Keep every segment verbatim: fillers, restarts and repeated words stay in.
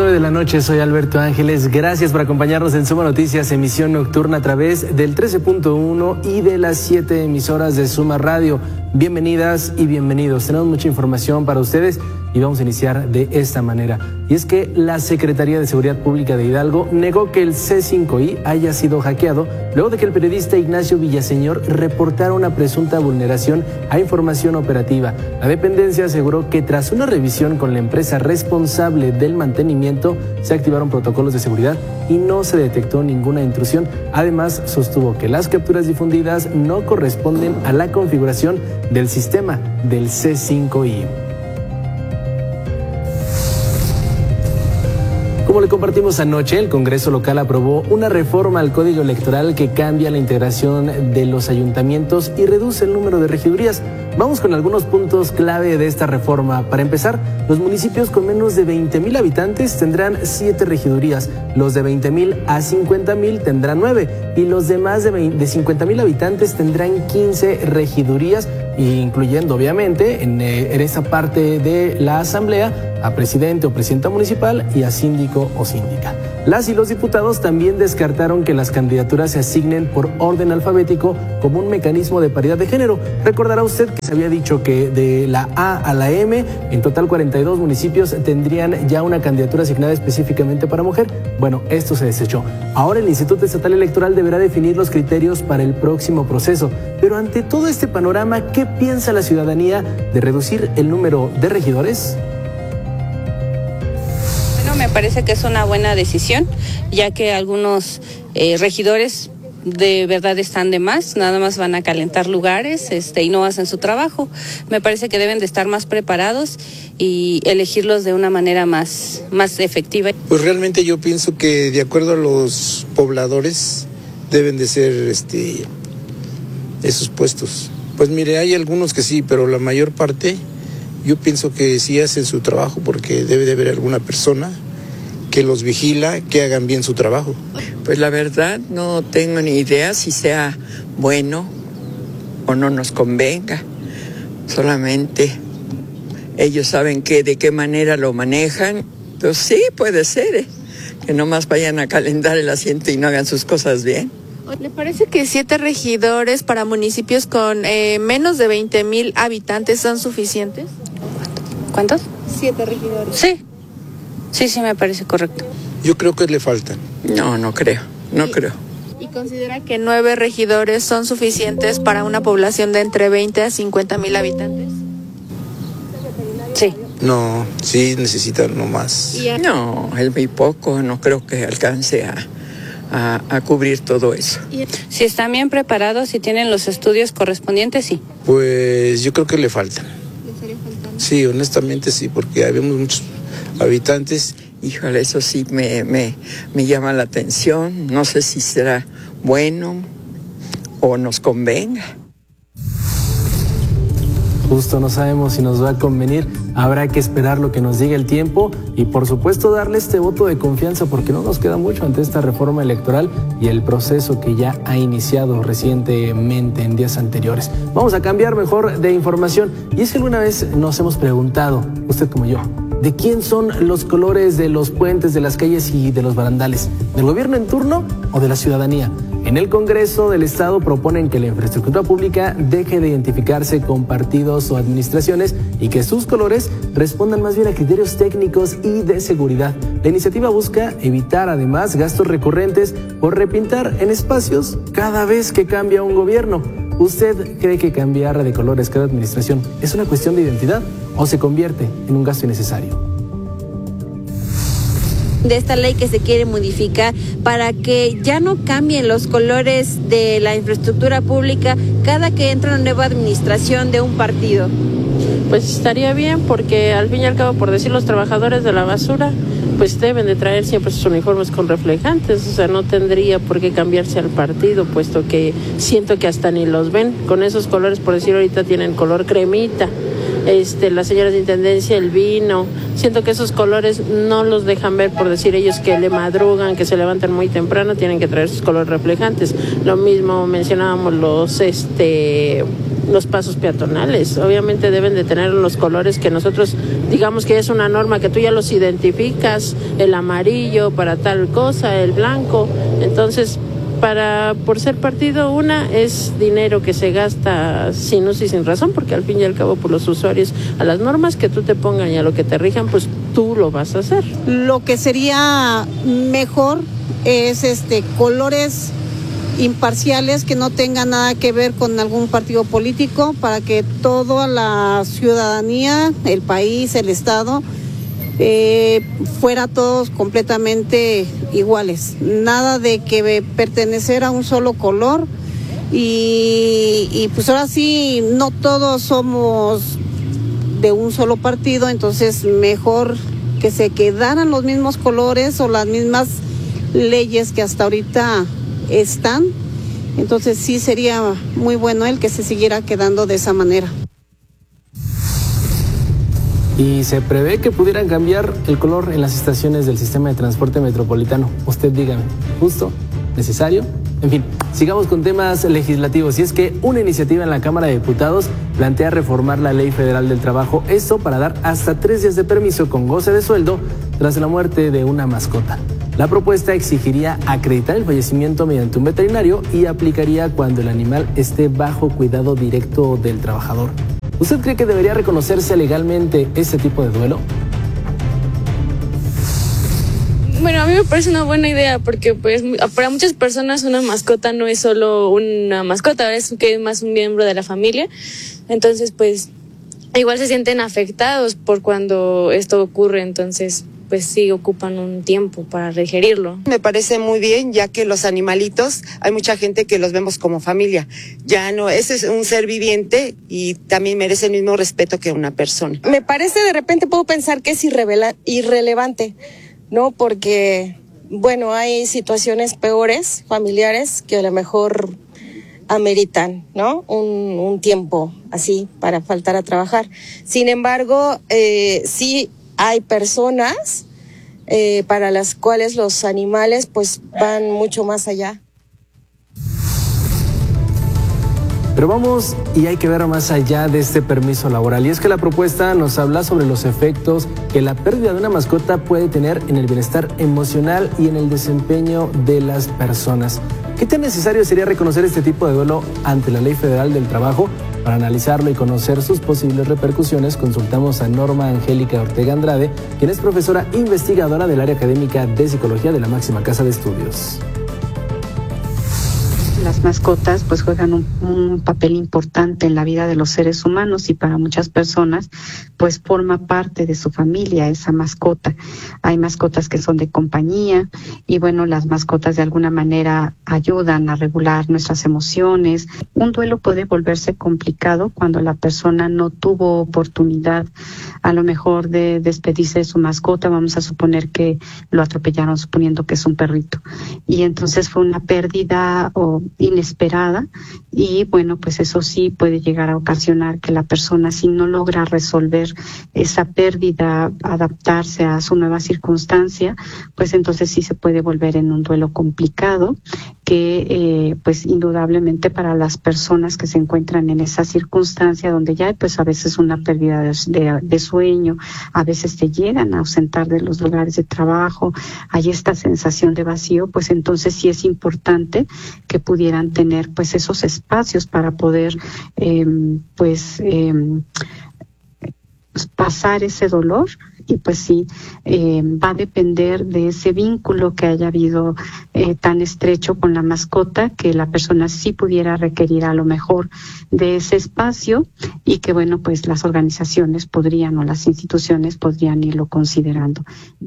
nueve de la noche, soy Alberto Ángeles. Gracias por acompañarnos en Suma Noticias, emisión nocturna a través del trece punto uno y de las siete emisoras de Suma Radio. Bienvenidas y bienvenidos. Tenemos mucha información para ustedes y vamos a iniciar de esta manera. Y es que la Secretaría de Seguridad Pública de Hidalgo negó que el C cinco I haya sido hackeado luego de que el periodista Ignacio Villaseñor reportara una presunta vulneración a información operativa. La dependencia aseguró que tras una revisión con la empresa responsable del mantenimiento se activaron protocolos de seguridad y no se detectó ninguna intrusión. Además, sostuvo que las capturas difundidas no corresponden a la configuración del sistema del C cinco I. Como le compartimos anoche, el Congreso local aprobó una reforma al Código Electoral que cambia la integración de los ayuntamientos y reduce el número de regidurías. Vamos con algunos puntos clave de esta reforma. Para empezar, los municipios con menos de veinte mil habitantes tendrán siete regidurías, los de veinte mil a cincuenta mil tendrán nueve y los de más de, de cincuenta mil habitantes tendrán quince regidurías, incluyendo obviamente en, en esa parte de la asamblea a presidente o presidenta municipal y a síndico o síndica. Las y los diputados también descartaron que las candidaturas se asignen por orden alfabético como un mecanismo de paridad de género. Recordará usted que se había dicho que de la A a la M, en total cuarenta y dos municipios tendrían ya una candidatura asignada específicamente para mujer. Bueno, esto se desechó. Ahora el Instituto Estatal Electoral deberá definir los criterios para el próximo proceso. Pero ante todo este panorama, ¿qué piensa la ciudadanía de reducir el número de regidores? Me parece que es una buena decisión, ya que algunos eh, regidores de verdad están de más, nada más van a calentar lugares este, y no hacen su trabajo. Me parece que deben de estar más preparados y elegirlos de una manera más, más efectiva. Pues realmente yo pienso que de acuerdo a los pobladores deben de ser este, esos puestos. Pues mire, hay algunos que sí, pero la mayor parte yo pienso que sí hacen su trabajo porque debe de haber alguna persona que los vigila, que hagan bien su trabajo. Pues la verdad no tengo ni idea si sea bueno o no nos convenga. Solamente ellos saben que de qué manera lo manejan. Pues sí, puede ser, ¿eh? Que nomás vayan a calentar el asiento y no hagan sus cosas bien. ¿Le parece que siete regidores para municipios con eh, menos de veinte mil habitantes son suficientes? ¿Cuántos? Siete regidores. Sí, sí, sí me parece correcto. Yo creo que le faltan. No, no creo, no ¿Y, creo. ¿Y considera que nueve regidores son suficientes para una población de entre veinte a cincuenta mil habitantes? Sí. No, sí necesitan no más. No, es muy poco, no creo que alcance a... A, a cubrir todo eso. Si están bien preparados, si tienen los estudios correspondientes, sí. Pues yo creo que le faltan. ¿Le estaría faltando? Sí, honestamente sí, porque habemos muchos habitantes. Híjole, eso sí me, me, me llama la atención. No sé si será bueno o nos convenga. Justo no sabemos si nos va a convenir, habrá que esperar lo que nos diga el tiempo y por supuesto darle este voto de confianza porque no nos queda mucho ante esta reforma electoral y el proceso que ya ha iniciado recientemente en días anteriores. Vamos a cambiar mejor de información y es que alguna vez nos hemos preguntado, usted como yo, ¿de quién son los colores de los puentes, de las calles y de los barandales? ¿Del gobierno en turno o de la ciudadanía? En el Congreso del Estado proponen que la infraestructura pública deje de identificarse con partidos o administraciones y que sus colores respondan más bien a criterios técnicos y de seguridad. La iniciativa busca evitar además gastos recurrentes por repintar en espacios cada vez que cambia un gobierno. ¿Usted cree que cambiar de colores cada administración es una cuestión de identidad o se convierte en un gasto innecesario? De esta ley que se quiere modificar para que ya no cambien los colores de la infraestructura pública cada que entra una nueva administración de un partido. Pues estaría bien porque al fin y al cabo, por decir, los trabajadores de la basura pues deben de traer siempre sus uniformes con reflejantes, o sea, no tendría por qué cambiarse al partido, puesto que siento que hasta ni los ven con esos colores, por decir, ahorita tienen color cremita. Este, las señoras de intendencia, el vino, siento que esos colores no los dejan ver, por decir ellos que le madrugan, que se levantan muy temprano, tienen que traer sus colores reflejantes. Lo mismo mencionábamos los este los pasos peatonales. Obviamente deben de tener los colores que nosotros, digamos que es una norma que tú ya los identificas, el amarillo para tal cosa, el blanco. Entonces, para por ser partido, una es dinero que se gasta sin uso y sin razón, porque al fin y al cabo por los usuarios, a las normas que tú te pongan y a lo que te rijan, pues tú lo vas a hacer. Lo que sería mejor es este colores imparciales que no tengan nada que ver con algún partido político, para que toda la ciudadanía, el país, el estado, eh, fuera todos completamente iguales. Nada de que pertenecer a un solo color y, y pues ahora sí, no todos somos de un solo partido, entonces mejor que se quedaran los mismos colores o las mismas leyes que hasta ahorita están. Entonces sí sería muy bueno el que se siguiera quedando de esa manera. Y se prevé que pudieran cambiar el color en las estaciones del sistema de transporte metropolitano. Usted dígame, ¿justo? ¿Necesario? En fin, sigamos con temas legislativos. Y es que una iniciativa en la Cámara de Diputados plantea reformar la Ley Federal del Trabajo, esto para dar hasta tres días de permiso con goce de sueldo tras la muerte de una mascota. La propuesta exigiría acreditar el fallecimiento mediante un veterinario y aplicaría cuando el animal esté bajo cuidado directo del trabajador. ¿Usted cree que debería reconocerse legalmente este tipo de duelo? Bueno, a mí me parece una buena idea porque pues para muchas personas una mascota no es solo una mascota, es que es más un miembro de la familia. Entonces pues igual se sienten afectados por cuando esto ocurre, entonces pues sí ocupan un tiempo para digerirlo. Me parece muy bien, ya que los animalitos, hay mucha gente que los vemos como familia. Ya no, ese es un ser viviente y también merece el mismo respeto que una persona. Me parece, de repente puedo pensar que es irrevela- irrelevante, ¿no? Porque, bueno, hay situaciones peores, familiares, que a lo mejor ameritan, ¿no? Un, un tiempo así para faltar a trabajar. Sin embargo, eh, sí hay personas eh, para las cuales los animales pues van mucho más allá. Pero vamos, y hay que ver más allá de este permiso laboral. Y es que la propuesta nos habla sobre los efectos que la pérdida de una mascota puede tener en el bienestar emocional y en el desempeño de las personas. ¿Qué tan necesario sería reconocer este tipo de duelo ante la Ley Federal del Trabajo? Para analizarlo y conocer sus posibles repercusiones, consultamos a Norma Angélica Ortega Andrade, quien es profesora investigadora del área académica de psicología de la máxima casa de estudios. Las mascotas pues juegan un, un papel importante en la vida de los seres humanos y para muchas personas pues forma parte de su familia esa mascota. Hay mascotas que son de compañía y bueno, las mascotas de alguna manera ayudan a regular nuestras emociones. Un duelo puede volverse complicado cuando la persona no tuvo oportunidad a lo mejor de despedirse de su mascota. Vamos a suponer que lo atropellaron, suponiendo que es un perrito, y entonces fue una pérdida o inesperada y bueno, pues eso sí puede llegar a ocasionar que la persona, si no logra resolver esa pérdida, adaptarse a su nueva circunstancia, pues entonces sí se puede volver en un duelo complicado que eh, pues indudablemente para las personas que se encuentran en esa circunstancia donde ya pues a veces una pérdida de, de, de sueño, a veces te llegan a ausentar de los lugares de trabajo, hay esta sensación de vacío, pues entonces sí es importante que pudieran tener pues esos espacios para poder eh, pues eh, pasar ese dolor. Y pues sí, eh, va a depender de ese vínculo que haya habido eh, tan estrecho con la mascota, que la persona sí pudiera requerir a lo mejor de ese espacio y que bueno, pues las organizaciones podrían o las instituciones podrían irlo considerando.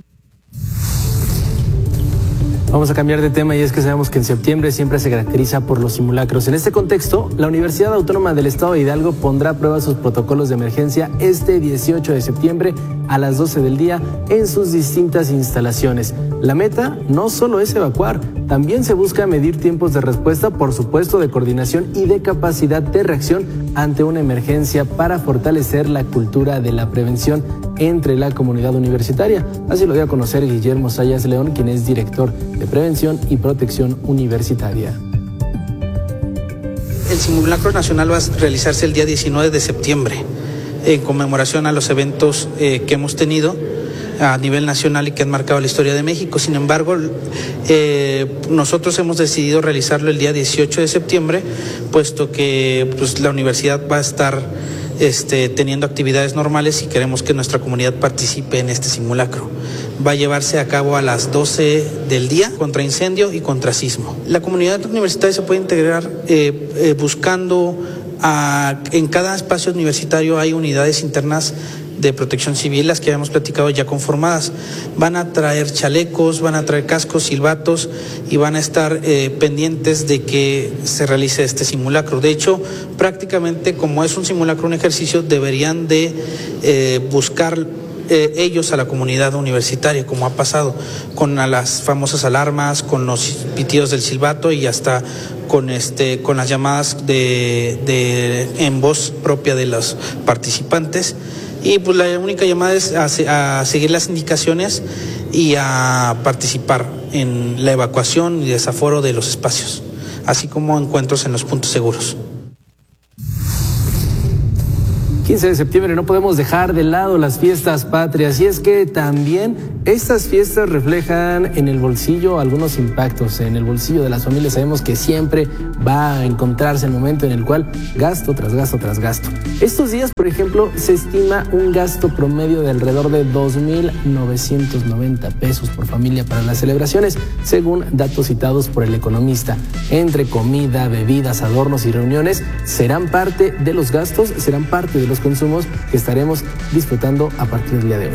Vamos a cambiar de tema y es que sabemos que en septiembre siempre se caracteriza por los simulacros. En este contexto, la Universidad Autónoma del Estado de Hidalgo pondrá a prueba sus protocolos de emergencia este dieciocho de septiembre a las doce del día en sus distintas instalaciones. La meta no solo es evacuar, también se busca medir tiempos de respuesta, por supuesto de coordinación y de capacidad de reacción ante una emergencia para fortalecer la cultura de la prevención entre la comunidad universitaria. Así lo dio a conocer Guillermo Sayas León, quien es director de Prevención y Protección Universitaria. El simulacro nacional va a realizarse el día diecinueve de septiembre, en conmemoración a los eventos eh, que hemos tenido a nivel nacional y que han marcado la historia de México. Sin embargo, eh, nosotros hemos decidido realizarlo el día dieciocho de septiembre, puesto que pues, la universidad va a estar este, teniendo actividades normales y queremos que nuestra comunidad participe en este simulacro. Va a llevarse a cabo a las doce del día, contra incendio y contra sismo. La comunidad universitaria se puede integrar eh, eh, buscando, a, en cada espacio universitario hay unidades internas de protección civil, las que habíamos platicado ya conformadas. Van a traer chalecos, van a traer cascos, silbatos y van a estar eh, pendientes de que se realice este simulacro. De hecho, prácticamente como es un simulacro, un ejercicio, deberían de eh, buscar eh, ellos a la comunidad universitaria, como ha pasado con a las famosas alarmas, con los pitidos del silbato y hasta con este con las llamadas de, de en voz propia de los participantes. Y pues la única llamada es a, a seguir las indicaciones y a participar en la evacuación y desaforo de los espacios, así como encuentros en los puntos seguros. quince de septiembre, no podemos dejar de lado las fiestas patrias, y es que también estas fiestas reflejan en el bolsillo algunos impactos. En el bolsillo de las familias sabemos que siempre va a encontrarse el momento en el cual gasto tras gasto tras gasto. Estos días, por ejemplo, se estima un gasto promedio de alrededor de dos mil novecientos noventa pesos por familia para las celebraciones, según datos citados por El Economista. Entre comida, bebidas, adornos y reuniones serán parte de los gastos, serán parte de los consumos que estaremos disfrutando a partir del día de hoy.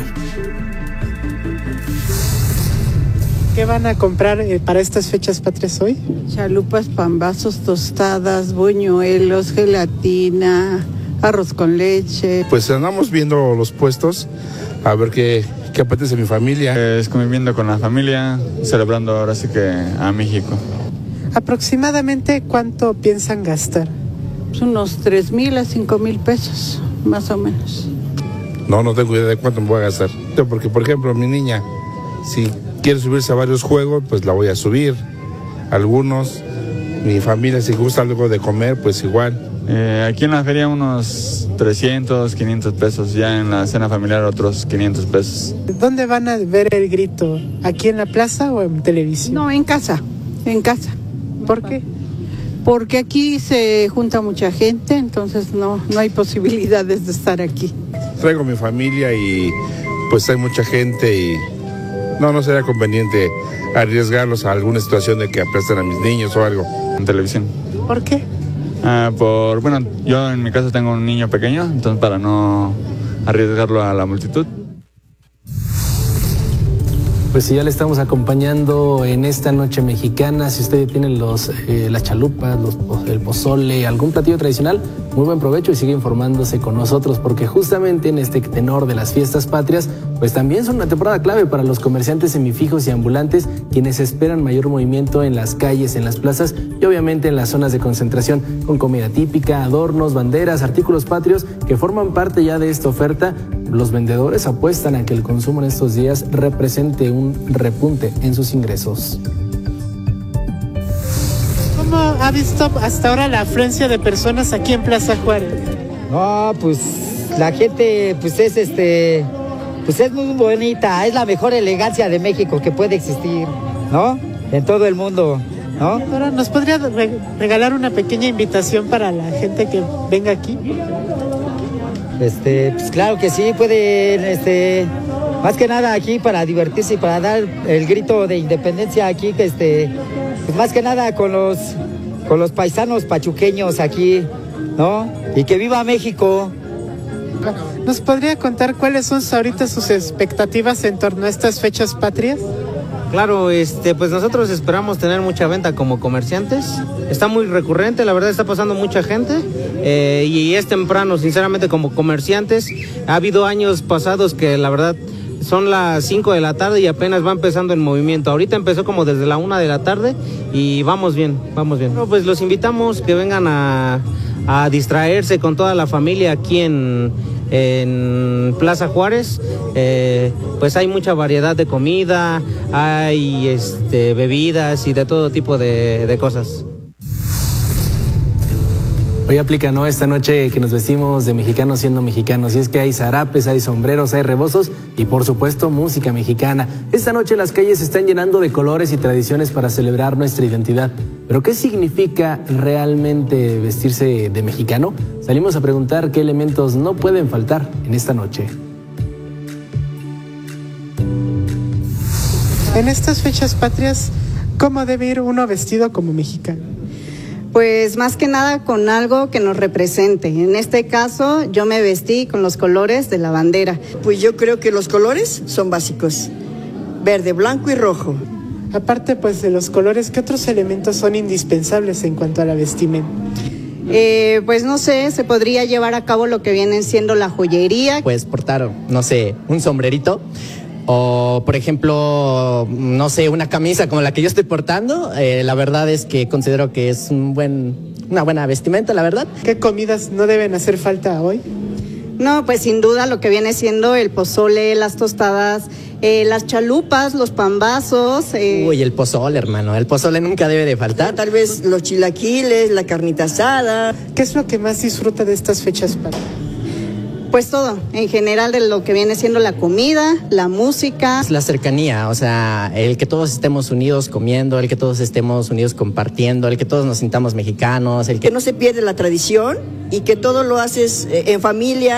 ¿Qué van a comprar eh, para estas fechas patrias hoy? Chalupas, pambazos, tostadas, buñuelos, gelatina, arroz con leche. Pues andamos viendo los puestos, a ver qué, qué apetece mi familia. Es conviviendo con la familia, celebrando ahora sí que a México. ¿Aproximadamente cuánto piensan gastar? Pues unos tres mil a cinco mil pesos, más o menos. No, no tengo idea de cuánto me voy a gastar. Porque, por ejemplo, mi niña, si quiere subirse a varios juegos, pues la voy a subir. Algunos, mi familia, si gusta algo de comer, pues igual. Eh, aquí en la feria unos trescientos, quinientos pesos, ya en la cena familiar otros quinientos pesos. ¿Dónde van a ver el grito? ¿Aquí en la plaza o en televisión? No, en casa, en casa. ¿Por qué? Porque aquí se junta mucha gente, entonces no, no hay posibilidades de estar aquí. Traigo mi familia y pues hay mucha gente y no, no sería conveniente arriesgarlos a alguna situación de que apresten a mis niños o algo. En televisión. ¿Por qué? Ah, por, bueno, yo en mi caso tengo un niño pequeño, entonces para no arriesgarlo a la multitud. Pues si ya le estamos acompañando en esta noche mexicana, si usted tiene los, eh, las chalupas, los, el pozole, algún platillo tradicional, muy buen provecho y sigue informándose con nosotros, porque justamente en este tenor de las fiestas patrias, pues también son una temporada clave para los comerciantes semifijos y ambulantes, quienes esperan mayor movimiento en las calles, en las plazas y obviamente en las zonas de concentración, con comida típica, adornos, banderas, artículos patrios que forman parte ya de esta oferta. Los vendedores apuestan a que el consumo en estos días represente un repunte en sus ingresos. ¿Cómo ha visto hasta ahora la afluencia de personas aquí en Plaza Juárez? No, pues la gente pues es este pues es muy bonita, es la mejor elegancia de México que puede existir, ¿no? En todo el mundo, ¿no? Ahora, ¿nos podría regalar una pequeña invitación para la gente que venga aquí? Este, pues claro que sí, pueden, este, más que nada aquí para divertirse y para dar el grito de independencia aquí, que este, pues más que nada con los, con los paisanos pachuqueños aquí, ¿no? Y que viva México. ¿Nos podría contar cuáles son ahorita sus expectativas en torno a estas fechas patrias? Claro, este, pues nosotros esperamos tener mucha venta como comerciantes. Está muy recurrente, la verdad está pasando mucha gente eh, y es temprano, sinceramente, como comerciantes. Ha habido años pasados que la verdad son las cinco de la tarde y apenas va empezando el movimiento. Ahorita empezó como desde la una de la tarde y vamos bien, vamos bien. Bueno, pues los invitamos que vengan a, a distraerse con toda la familia aquí en... en Plaza Juárez. Eh, pues hay mucha variedad de comida, hay este, bebidas y de todo tipo de, de cosas. Hoy aplica, ¿no? Esta noche que nos vestimos de mexicanos siendo mexicanos. Y es que hay zarapes, hay sombreros, hay rebozos y por supuesto música mexicana. Esta noche las calles se están llenando de colores y tradiciones para celebrar nuestra identidad. ¿Pero qué significa realmente vestirse de mexicano? Salimos a preguntar qué elementos no pueden faltar en esta noche. En estas fechas patrias, ¿cómo debe ir uno vestido como mexicano? Pues más que nada con algo que nos represente. En este caso, yo me vestí con los colores de la bandera. Pues yo creo que los colores son básicos. Verde, blanco y rojo. Aparte pues de los colores, ¿qué otros elementos son indispensables en cuanto a la vestimenta? Eh, pues no sé, se podría llevar a cabo lo que viene siendo la joyería. Pues portar, no sé, un sombrerito. O, por ejemplo, no sé, una camisa como la que yo estoy portando. Eh, la verdad es que considero que es un buen, una buena vestimenta, la verdad. ¿Qué comidas no deben hacer falta hoy? No, pues sin duda lo que viene siendo el pozole, las tostadas, eh, las chalupas, los pambazos. Eh. Uy, el pozole, hermano. El pozole nunca debe de faltar. Tal vez los chilaquiles, la carnita asada. ¿Qué es lo que más disfruta de estas fechas patrias? Pues todo, en general de lo que viene siendo la comida, la música. La cercanía, o sea, el que todos estemos unidos comiendo, el que todos estemos unidos compartiendo, el que todos nos sintamos mexicanos, el que... Que no se pierde la tradición y que todo lo haces en familia.